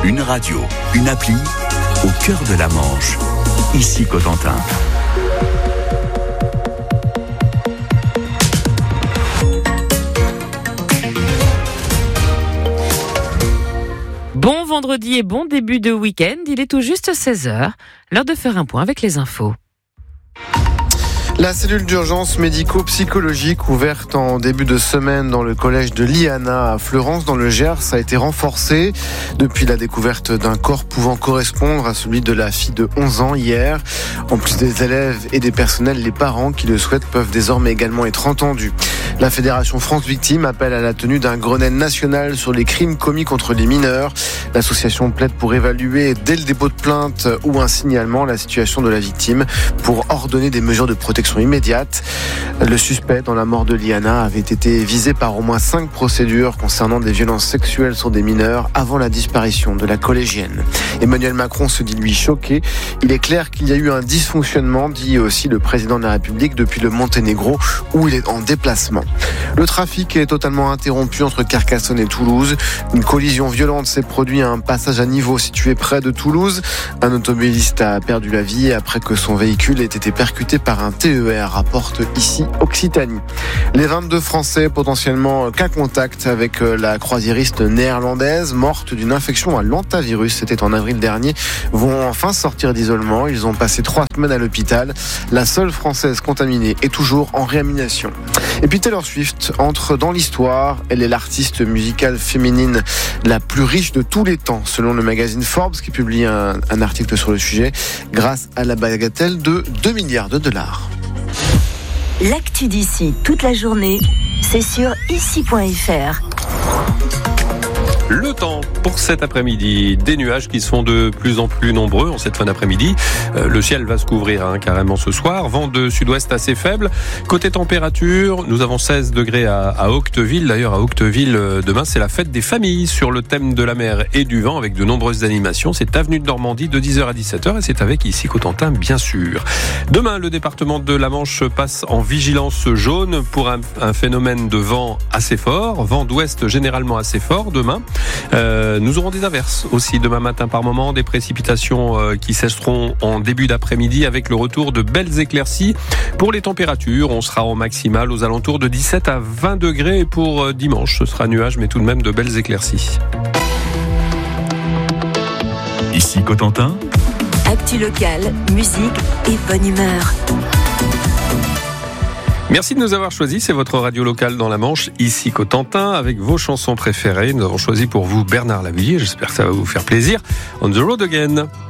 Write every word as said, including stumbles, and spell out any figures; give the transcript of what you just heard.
Une radio, une appli, au cœur de la Manche. Ici Cotentin. Bon vendredi et bon début de week-end, il est tout juste seize heures, l'heure de faire un point avec les infos. La cellule d'urgence médico-psychologique ouverte en début de semaine dans le collège de Liana à Fleurance dans le Gers a été renforcée depuis la découverte d'un corps pouvant correspondre à celui de la fille de onze ans hier. En plus des élèves et des personnels, les parents qui le souhaitent peuvent désormais également être entendus. La Fédération France Victimes appelle à la tenue d'un Grenelle national sur les crimes commis contre les mineurs. L'association plaide pour évaluer dès le dépôt de plainte ou un signalement la situation de la victime pour ordonner des mesures de protection immédiate. Le suspect dans la mort de Liana avait été visé par au moins cinq procédures concernant des violences sexuelles sur des mineurs avant la disparition de la collégienne. Emmanuel Macron se dit lui choqué. Il est clair qu'il y a eu un dysfonctionnement, dit aussi le président de la République, depuis le Monténégro où il est en déplacement. Le trafic est totalement interrompu entre Carcassonne et Toulouse. Une collision violente s'est produite à un passage à niveau situé près de Toulouse. Un automobiliste a perdu la vie après que son véhicule ait été percuté par un T E R, rapporte ici Occitanie. Les vingt-deux Français potentiellement cas contact avec la croisiériste néerlandaise morte d'une infection à l'hantavirus, c'était en avril dernier, vont enfin sortir d'isolement. Ils ont passé trois semaines à l'hôpital. La seule Française contaminée est toujours en réanimation. Et puis Taylor Swift entre dans l'histoire. Elle est l'artiste musicale féminine la plus riche de tous les temps, selon le magazine Forbes, qui publie un, un article sur le sujet, grâce à la bagatelle de deux milliards de dollars. L'actu d'ici toute la journée, c'est sur ici point f r. Le temps pour cet après-midi, des nuages qui sont de plus en plus nombreux en cette fin d'après-midi. Euh, le ciel va se couvrir hein, carrément ce soir. Vent de sud-ouest assez faible. Côté température, nous avons seize degrés à, à Octeville. D'ailleurs, à Octeville, euh, demain, c'est la fête des familles sur le thème de la mer et du vent avec de nombreuses animations. C'est avenue de Normandie de dix heures à dix-sept heures et c'est avec ici Cotentin, bien sûr. Demain, le département de la Manche passe en vigilance jaune pour un, un phénomène de vent assez fort. Vent d'ouest généralement assez fort demain. Euh, nous aurons des averses aussi demain matin par moment, des précipitations euh, qui cesseront en début d'après-midi avec le retour de belles éclaircies. Pour les températures, on sera en maximal aux alentours de dix-sept à vingt degrés et pour euh, dimanche, ce sera nuage mais tout de même de belles éclaircies. Ici Cotentin. Actu locale, musique et bonne humeur. Merci de nous avoir choisis, c'est votre radio locale dans la Manche, ici Cotentin, avec vos chansons préférées. Nous avons choisi pour vous Bernard Lavilliers, j'espère que ça va vous faire plaisir. On the road again.